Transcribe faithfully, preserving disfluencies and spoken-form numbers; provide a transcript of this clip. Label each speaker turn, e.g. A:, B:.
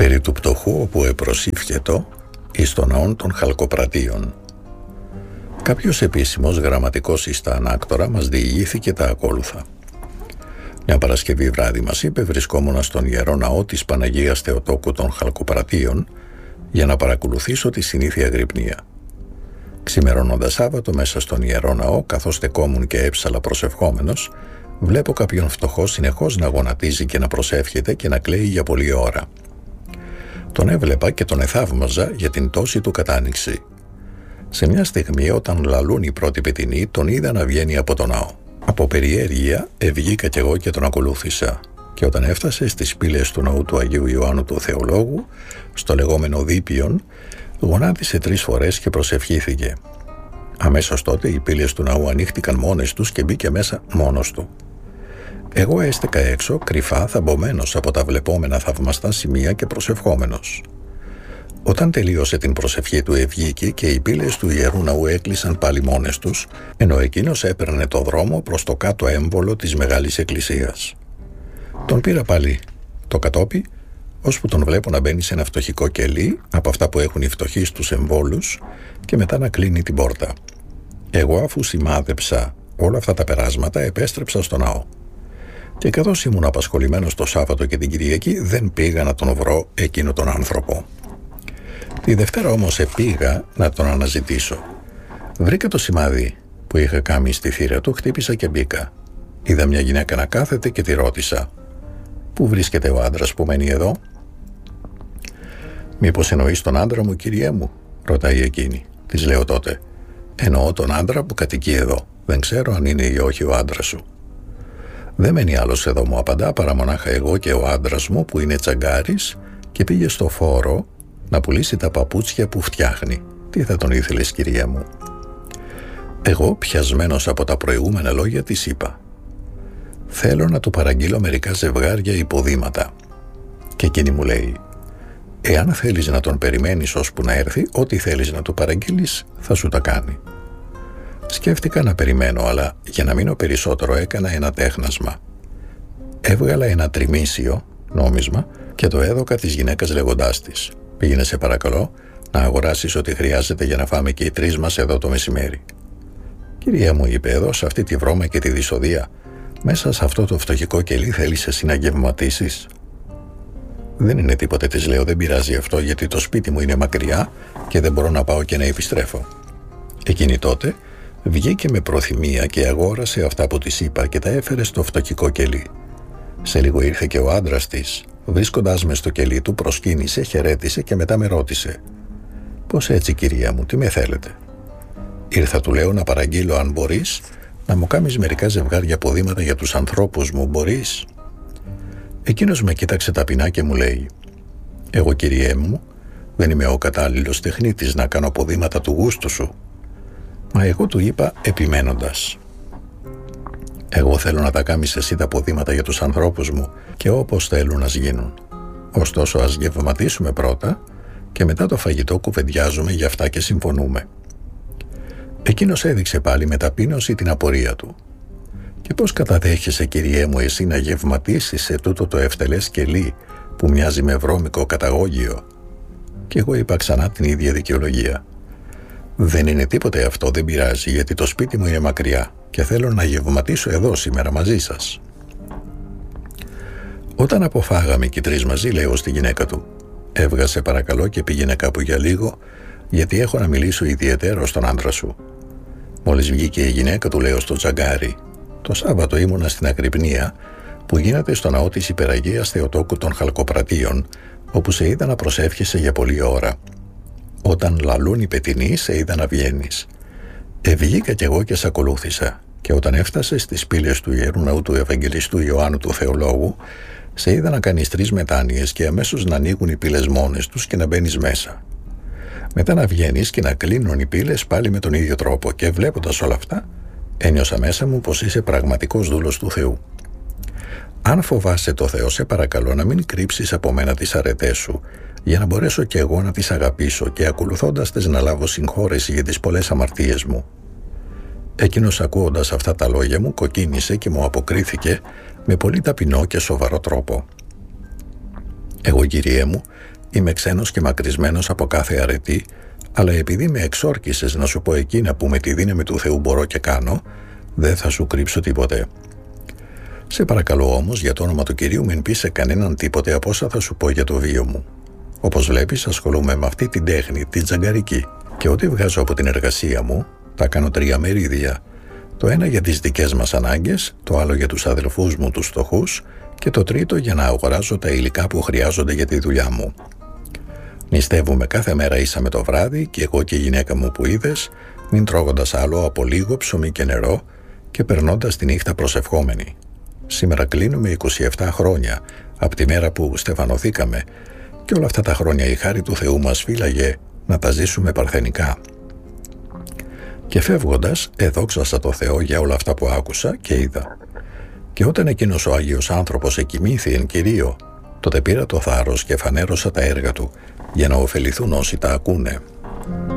A: Περί του πτωχού όπου επροσήφιετο εις των ναών των Χαλκοπρατίων. Κάποιος επίσημος γραμματικός εις τα ανάκτορα μας διηγήθηκε τα ακόλουθα. Μια Παρασκευή βράδυ, μας είπε, βρισκόμουν στον Ιερό Ναό της Παναγίας Θεοτόκου των Χαλκοπρατίων για να παρακολουθήσω τη συνήθεια γρυπνία. Ξημερώνοντας Σάββατο μέσα στον Ιερό Ναό, καθώς στεκόμουν και έψαλα προσευχόμενος, βλέπω κάποιον φτωχό συνεχώς να γονατίζει και να προσεύχεται και να κλαίει για πολλή ώρα. Τον έβλεπα και τον εθαύμαζα για την τόση του κατάνοιξη. Σε μια στιγμή, όταν λαλούν οι πρώτοι πετεινοί, τον είδα να βγαίνει από τον ναό. Από περιέργεια ευγήκα κι εγώ και τον ακολούθησα, και όταν έφτασε στις πύλες του ναού του Αγίου Ιωάννου του Θεολόγου, στο λεγόμενο Δίπιον, γονάτισε τρεις φορές και προσευχήθηκε. Αμέσως τότε οι πύλες του ναού ανοίχτηκαν μόνες τους και μπήκε μέσα μόνος του. Εγώ έστεκα έξω, κρυφά, θαμπομένος από τα βλεπόμενα θαυμαστά σημεία και προσευχόμενος. Όταν τελείωσε την προσευχή του, ευγήκε και οι πύλες του Ιερού Ναού έκλεισαν πάλι μόνες τους, ενώ εκείνος έπαιρνε το δρόμο προς το κάτω έμβολο της Μεγάλης Εκκλησίας. Τον πήρα πάλι το κατόπι, ώσπου τον βλέπω να μπαίνει σε ένα φτωχικό κελί από αυτά που έχουν οι φτωχοί στους εμβόλους και μετά να κλείνει την πόρτα. Εγώ, αφού σημάδεψα όλα αυτά τα περάσματα, επέστρεψα στο ναό. Και καθώς ήμουν απασχολημένος το Σάββατο και την Κυριακή, δεν πήγα να τον βρω εκείνο τον άνθρωπο. Τη Δευτέρα όμως επήγα να τον αναζητήσω. Βρήκα το σημάδι που είχα κάνει στη θύρα του, χτύπησα και μπήκα. Είδα μια γυναίκα να κάθεται και τη ρώτησα: «Πού βρίσκεται ο άντρας που μένει εδώ?» «Μήπως εννοείς τον άντρα μου, κυριέ μου?» ρωτάει εκείνη. Της λέω τότε: «Εννοώ τον άντρα που κατοικεί εδώ. Δεν ξέρω αν είναι ή όχι ο άντρας σου». «Δεν μένει άλλος εδώ», μου απαντά, «παρά μονάχα εγώ και ο άντρας μου που είναι τσαγκάρης και πήγε στο φόρο να πουλήσει τα παπούτσια που φτιάχνει. Τι θα τον ήθελες, κυρία μου?» Εγώ, πιασμένος από τα προηγούμενα λόγια, της είπα: «Θέλω να του παραγγείλω μερικά ζευγάρια υποδήματα». Και εκείνη μου λέει: «Εάν θέλεις να τον περιμένεις ώσπου να έρθει, ό,τι θέλεις να του παραγγείλεις θα σου τα κάνει». Σκέφτηκα να περιμένω, αλλά για να μείνω περισσότερο έκανα ένα τέχνασμα. Έβγαλα ένα τριμήσιο νόμισμα και το έδωκα της γυναίκας λέγοντάς της: «Πήγαινε, σε παρακαλώ, να αγοράσεις ό,τι χρειάζεται για να φάμε και οι τρεις μας εδώ το μεσημέρι». «Κυρία μου», είπε, «εδώ σε αυτή τη βρώμα και τη δυσοδεία, μέσα σε αυτό το φτωχικό κελί θέλεις εσύ να γευματίσεις?» «Δεν είναι τίποτε», της λέω, «δεν πειράζει αυτό, γιατί το σπίτι μου είναι μακριά και δεν μπορώ να πάω και να επιστρέφω». Εκείνη τότε βγήκε με προθυμία και αγόρασε αυτά που της είπα και τα έφερε στο φτωχικό κελί. Σε λίγο ήρθε και ο άντρας της. Βρίσκοντας με στο κελί του, προσκύνησε, χαιρέτησε και μετά με ρώτησε: «Πώς έτσι, κυρία μου, τι με θέλετε?» «Ήρθα», του λέω, «να παραγγείλω, αν μπορείς, να μου κάνεις μερικά ζευγάρια ποδήματα για τους ανθρώπους μου, μπορείς?» Εκείνος με κοίταξε ταπεινά και μου λέει: «Εγώ, κυριέ μου, δεν είμαι ο κατάλληλος τεχνίτης να κάνω ποδήματα του γούστου σου». Μα εγώ του είπα επιμένοντας: «Εγώ θέλω να τα κάνεις εσύ τα ποδήματα για τους ανθρώπους μου και όπως θέλουν ας γίνουν. Ωστόσο ας γευματίσουμε πρώτα και μετά το φαγητό κουβεντιάζουμε για αυτά και συμφωνούμε». Εκείνος έδειξε πάλι με ταπείνωση την απορία του. «Και πώς καταδέχεσαι, κυριέ μου, εσύ να γευματίσεις σε τούτο το ευτελές κελί που μοιάζει με βρώμικο καταγόγιο?» Και εγώ είπα ξανά την ίδια δικαιολογία: «Δεν είναι τίποτε αυτό, δεν πειράζει, γιατί το σπίτι μου είναι μακριά και θέλω να γευματίσω εδώ σήμερα μαζί σας». Όταν αποφάγαμε και οι τρεις μαζί, λέω στη γυναίκα του: «Έβγασε παρακαλώ και πήγαινε κάπου για λίγο, γιατί έχω να μιλήσω ιδιαίτερα στον άντρα σου». Μόλις βγήκε η γυναίκα του, λέω στο τσαγκάρι: «Το Σάββατο ήμουνα στην Αγρυπνία που γίνεται στο ναό της Υπεραγίας Θεοτόκου των Χαλκοπρατίων, όπου σε είδα να προσεύχεσαι για πολλή ώρα. Όταν λαλούν οι πετεινοί, σε είδα να βγαίνεις. Ευγήκα κι εγώ και σε ακολούθησα, και όταν έφτασε στις πύλες του Ιερού Ναού του Ευαγγελιστού Ιωάννου του Θεολόγου, σε είδα να κάνεις τρεις μετάνοιες και αμέσως να ανοίγουν οι πύλες μόνες τους και να μπαίνεις μέσα. Μετά να βγαίνεις και να κλείνουν οι πύλες πάλι με τον ίδιο τρόπο, και βλέποντας όλα αυτά, ένιωσα μέσα μου πως είσαι πραγματικός δούλος του Θεού. Αν φοβάσαι το Θεό, σε παρακαλώ να μην κρύψεις από μένα τις αρετές σου, για να μπορέσω κι εγώ να τις αγαπήσω και ακολουθώντας τις να λάβω συγχώρεση για τις πολλές αμαρτίες μου». Εκείνος, ακούοντας αυτά τα λόγια μου, κοκκίνησε και μου αποκρίθηκε με πολύ ταπεινό και σοβαρό τρόπο: Εγώ, Κύριέ μου, είμαι ξένος και μακρισμένος από κάθε αρετή, αλλά επειδή με εξόρκησες να σου πω εκείνα που με τη δύναμη του Θεού μπορώ και κάνω, δεν θα σου κρύψω τίποτε. Σε παρακαλώ όμως, για το όνομα του Κυρίου, μην πεις σε κανέναν τίποτε από όσα θα σου πω για το βίο μου. Όπως βλέπεις, ασχολούμαι με αυτή την τέχνη, την τζαγκαρική, και ό,τι βγάζω από την εργασία μου, τα κάνω τρία μερίδια. Το ένα για τις δικές μας ανάγκες, το άλλο για τους αδελφούς μου τους φτωχούς και το τρίτο για να αγοράζω τα υλικά που χρειάζονται για τη δουλειά μου. Νηστεύουμε κάθε μέρα ίσα με το βράδυ και εγώ και η γυναίκα μου που είδες, μην τρώγοντας άλλο από λίγο ψωμί και νερό και περνώντας τη νύχτα προσευχόμενοι. Σήμερα κλείνουμε είκοσι επτά χρόνια από τη μέρα που στεφανωθήκαμε και όλα αυτά τα χρόνια η χάρη του Θεού μας φύλαγε να τα ζήσουμε παρθενικά. Και φεύγοντας, εδόξασα το Θεό για όλα αυτά που άκουσα και είδα. Και όταν εκείνος ο Άγιος άνθρωπος εκοιμήθη εν Κυρίω, τότε πήρα το θάρρος και φανέρωσα τα έργα του για να ωφεληθούν όσοι τα ακούνε.